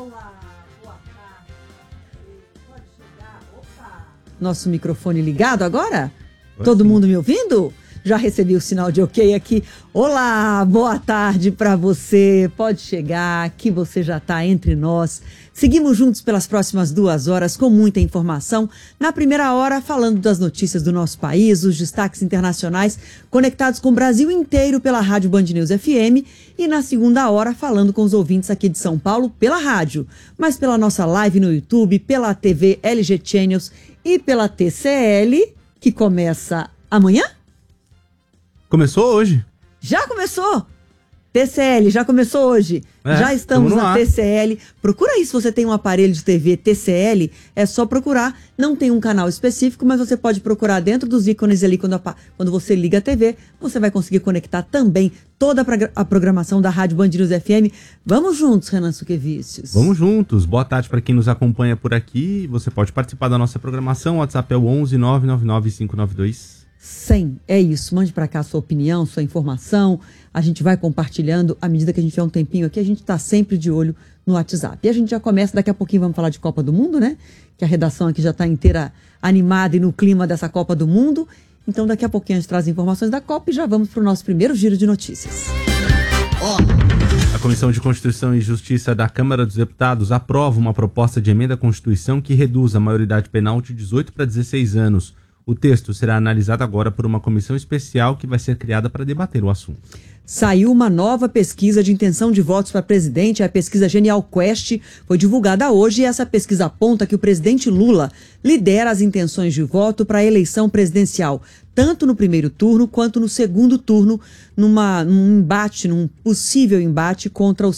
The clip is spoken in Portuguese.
Olá, boa tarde. Pode chegar. Opa! Nosso microfone ligado agora? Todo mundo me ouvindo? Já recebi o sinal de ok aqui. Olá, boa tarde para você. Pode chegar, que você já está entre nós. Seguimos juntos pelas próximas 2 horas com muita informação. Na primeira hora, falando das notícias do nosso país, os destaques internacionais conectados com o Brasil inteiro pela Rádio Band News FM. E na segunda hora, falando com os ouvintes aqui de São Paulo pela rádio, mas pela nossa live no YouTube, pela TV LG Channels e pela TCL, que começa amanhã? Começou hoje. Já começou? TCL, já começou hoje. Já estamos na TCL. Procura aí se você tem um aparelho de TV TCL, é só procurar. Não tem um canal específico, mas você pode procurar dentro dos ícones ali quando você liga a TV, você vai conseguir conectar também toda a programação da Rádio Band News FM. Vamos juntos, Renan Suquevicius. Vamos juntos. Boa tarde para quem nos acompanha por aqui. Você pode participar da nossa programação. O WhatsApp é o 11 999 592 100. É isso, mande para cá a sua opinião, sua informação, a gente vai compartilhando, à medida que a gente tiver um tempinho aqui, a gente está sempre de olho no WhatsApp. E a gente já começa, daqui a pouquinho vamos falar de Copa do Mundo, né? Que a redação aqui já está inteira animada e no clima dessa Copa do Mundo. Então daqui a pouquinho a gente traz informações da Copa e já vamos para o nosso primeiro giro de notícias. A Comissão de Constituição e Justiça da Câmara dos Deputados aprova uma proposta de emenda à Constituição que reduz a maioridade penal de 18 para 16 anos. O texto será analisado agora por uma comissão especial que vai ser criada para debater o assunto. Saiu uma nova pesquisa de intenção de votos para presidente, a pesquisa Genial Quest foi divulgada hoje e essa pesquisa aponta que o presidente Lula lidera as intenções de voto para a eleição presidencial, tanto no primeiro turno quanto no segundo turno, num possível embate contra o